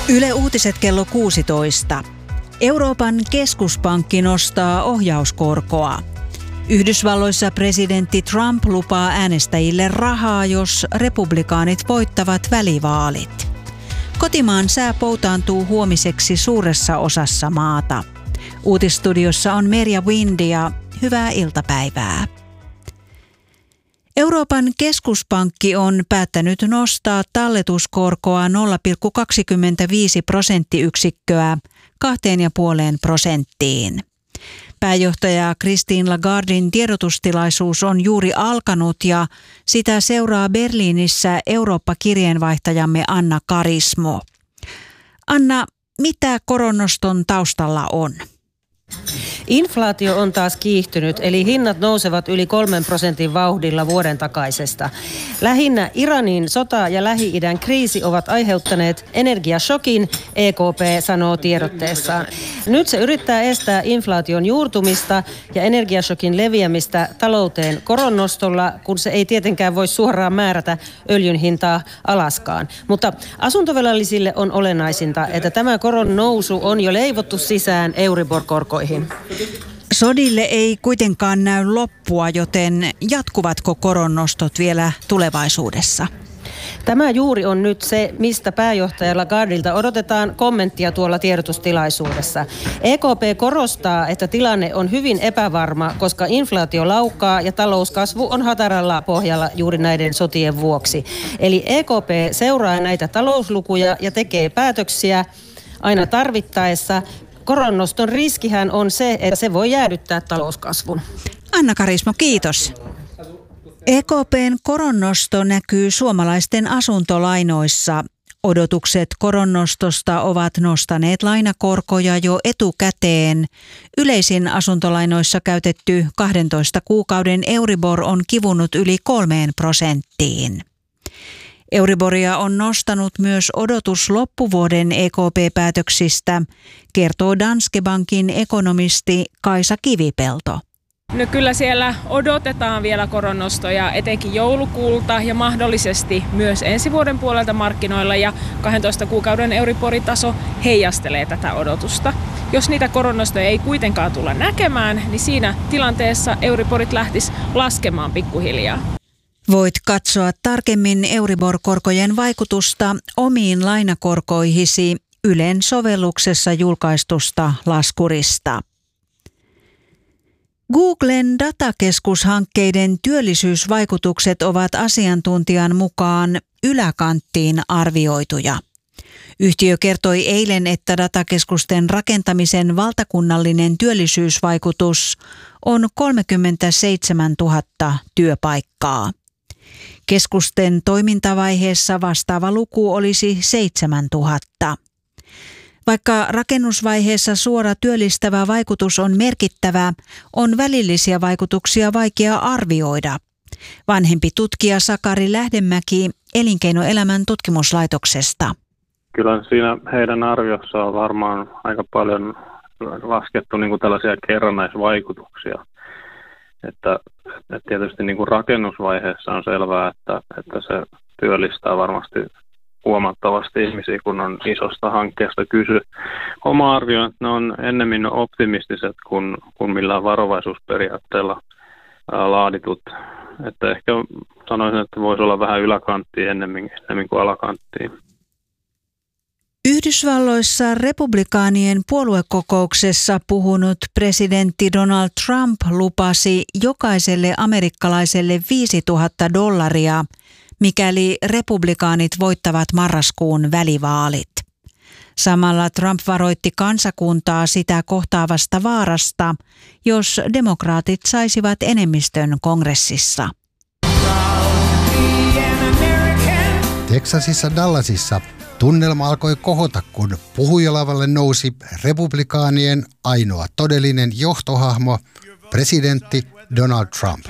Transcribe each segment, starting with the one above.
Yle Uutiset kello 16. Euroopan keskuspankki nostaa ohjauskorkoa. Yhdysvalloissa presidentti Trump lupaa äänestäjille rahaa, jos republikaanit voittavat välivaalit. Kotimaan sää poutaantuu huomiseksi suuressa osassa maata. Uutisstudiossa on Merja Windia. Hyvää iltapäivää. Euroopan keskuspankki on päättänyt nostaa talletuskorkoa 0,25 prosenttiyksikköä 2,5%. Pääjohtaja Christine Lagardin tiedotustilaisuus on juuri alkanut ja sitä seuraa Berliinissä Eurooppa-kirjeenvaihtajamme Anna Karismo. Anna, mitä koronnoston taustalla on? Inflaatio on taas kiihtynyt, eli hinnat nousevat yli 3% vauhdilla vuoden takaisesta. Lähinnä Iranin sota ja Lähi-idän kriisi ovat aiheuttaneet energiashokin, EKP sanoo tiedotteessaan. Nyt se yrittää estää inflaation juurtumista ja energiashokin leviämistä talouteen koronnostolla, kun se ei tietenkään voi suoraan määrätä öljyn hintaa alaskaan. Mutta asuntovelallisille on olennaisinta, että tämä koron nousu on jo leivottu sisään Euribor-korkoihin. Sodille ei kuitenkaan näy loppua, joten jatkuvatko koronnostot vielä tulevaisuudessa? Tämä juuri on nyt se, mistä pääjohtaja Lagardilta odotetaan kommenttia tuolla tiedotustilaisuudessa. EKP korostaa, että tilanne on hyvin epävarma, koska inflaatio laukkaa ja talouskasvu on hataralla pohjalla juuri näiden sotien vuoksi. Eli EKP seuraa näitä talouslukuja ja tekee päätöksiä aina tarvittaessa. Koronnoston riskihän on se, että se voi jäädyttää talouskasvun. Anna Karismo, kiitos. EKP:n koronnosto näkyy suomalaisten asuntolainoissa. Odotukset koronnostosta ovat nostaneet lainakorkoja jo etukäteen. Yleisin asuntolainoissa käytetty 12 kuukauden Euribor on kivunut yli 3%. Euriboria on nostanut myös odotus loppuvuoden EKP-päätöksistä, kertoo Danske Bankin ekonomisti Kaisa Kivipelto. No kyllä siellä odotetaan vielä koronnostoja etenkin joulukuulta ja mahdollisesti myös ensi vuoden puolelta markkinoilla ja 12 kuukauden Euribor-taso heijastelee tätä odotusta. Jos niitä koronnostoja ei kuitenkaan tulla näkemään, niin siinä tilanteessa Euriborit lähtisi laskemaan pikkuhiljaa. Voit katsoa tarkemmin Euribor-korkojen vaikutusta omiin lainakorkoihisi Ylen sovelluksessa julkaistusta laskurista. Googlen datakeskushankkeiden työllisyysvaikutukset ovat asiantuntijan mukaan yläkanttiin arvioituja. Yhtiö kertoi eilen, että datakeskusten rakentamisen valtakunnallinen työllisyysvaikutus on 37 000 työpaikkaa. Keskusten toimintavaiheessa vastaava luku olisi 7 000. Vaikka rakennusvaiheessa suora työllistävä vaikutus on merkittävä, on välillisiä vaikutuksia vaikea arvioida. Vanhempi tutkija Sakari Lähdemäki Elinkeinoelämän tutkimuslaitoksesta. Kyllä siinä heidän arviossa on varmaan aika paljon laskettu niin kuin tällaisia kerrannaisvaikutuksia. Että tietysti niin kuin rakennusvaiheessa on selvää, että se työllistää varmasti huomattavasti ihmisiä, kun on isosta hankkeesta kysy. Oma arvio, että ne on ennemmin optimistiset kuin millään varovaisuusperiaatteella laaditut. Että ehkä sanoisin, että voisi olla vähän yläkanttia ennemmin kuin alakanttia. Yhdysvalloissa republikaanien puoluekokouksessa puhunut presidentti Donald Trump lupasi jokaiselle amerikkalaiselle $5,000, mikäli republikaanit voittavat marraskuun välivaalit. Samalla Trump varoitti kansakuntaa sitä kohtaavasta vaarasta, jos demokraatit saisivat enemmistön kongressissa. Teksasissa Dallasissa tunnelma alkoi kohota, kun puhujalavalle nousi republikaanien ainoa todellinen johtohahmo, presidentti Donald Trump.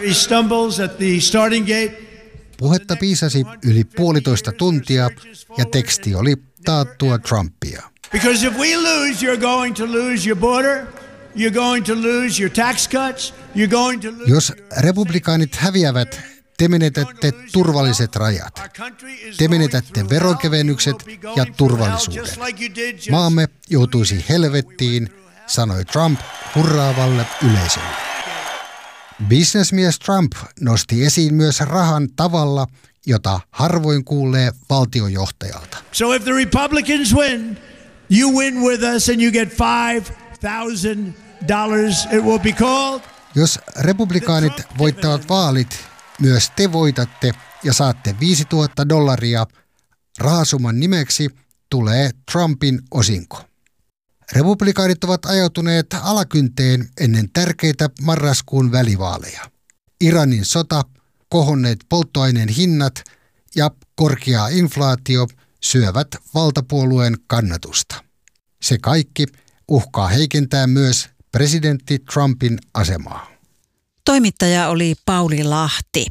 Puhetta piisasi yli 1,5 tuntia ja teksti oli taattua Trumpia. Because if we lose, you're going to lose your border, you're going to lose your tax cuts, you're going to lose... Jos republikaanit häviävät, Te menetätte turvalliset rajat. Te menetätte veronkevennykset ja turvallisuuden. Maamme joutuisi helvettiin, sanoi Trump hurraavalle yleisölle. Businessmies Trump nosti esiin myös rahan tavalla, jota harvoin kuulee valtiojohtajalta. So if the Republicans win, you win with us and you get $5,000. It will be called. Jos republikaanit voittavat vaalit, myös te voitatte ja saatte $5,000. Rahasumman nimeksi tulee Trumpin osinko. Republikaanit ovat ajautuneet alakynteen ennen tärkeitä marraskuun välivaaleja. Iranin sota, kohonneet polttoaineen hinnat ja korkea inflaatio syövät valtapuolueen kannatusta. Se kaikki uhkaa heikentää myös presidentti Trumpin asemaa. Toimittaja oli Pauli Lahti.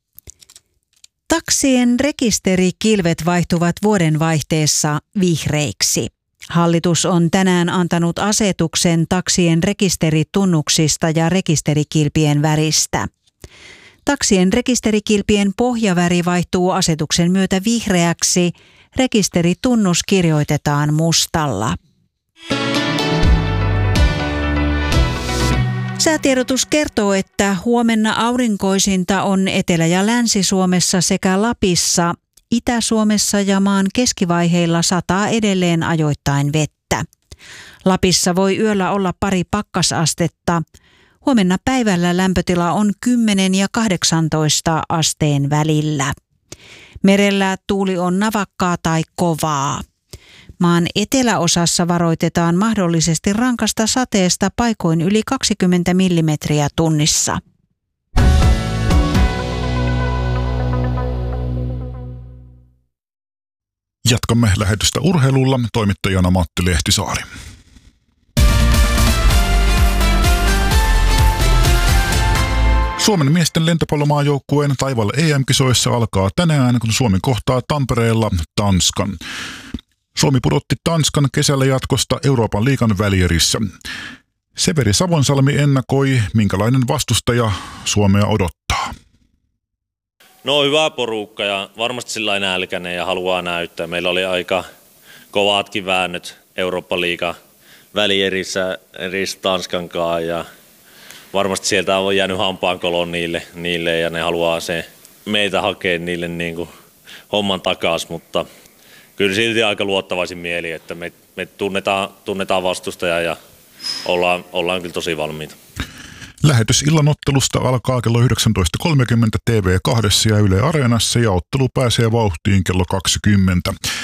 Taksien rekisterikilvet vaihtuvat vuodenvaihteessa vihreiksi. Hallitus on tänään antanut asetuksen taksien rekisteritunnuksista ja rekisterikilpien väristä. Taksien rekisterikilpien pohjaväri vaihtuu asetuksen myötä vihreäksi. Rekisteritunnus kirjoitetaan mustalla. Säätiedotus kertoo, että huomenna aurinkoisinta on Etelä- ja Länsi-Suomessa sekä Lapissa. Itä-Suomessa ja maan keskivaiheilla sataa edelleen ajoittain vettä. Lapissa voi yöllä olla pari pakkasastetta. Huomenna päivällä lämpötila on 10 ja 18 asteen välillä. Merellä tuuli on navakkaa tai kovaa. Maan eteläosassa varoitetaan mahdollisesti rankasta sateesta paikoin yli 20 millimetriä tunnissa. Jatkamme lähetystä urheilulla, toimittajana Matti Lehtisaari. Suomen miesten lentopallomaajoukkueen Taival EM-kisoissa alkaa tänään, kun Suomi kohtaa Tampereella Tanskan. Suomi pudotti Tanskan kesällä jatkosta Euroopan liigan välierissä. Severi Savonsalmi ennakoi, minkälainen vastustaja Suomea odottaa. No hyvä porukka ja varmasti sillä nälkäinen ja haluaa näyttää. Meillä oli aika kovatkin väännöt Eurooppa-liigan välierissä Tanskan kanssa ja varmasti sieltä on jäänyt hampaankolo niille ja ne haluaa se meitä hakea niille niin kuin homman takaisin, mutta kyllä silti aika luottavaisin mieli, että me tunnetaan vastustaja ja ollaan kyllä tosi valmiita. Lähetys illanottelusta alkaa kello 19.30 TV2 ja Yle Areenassa ja ottelu pääsee vauhtiin kello 20.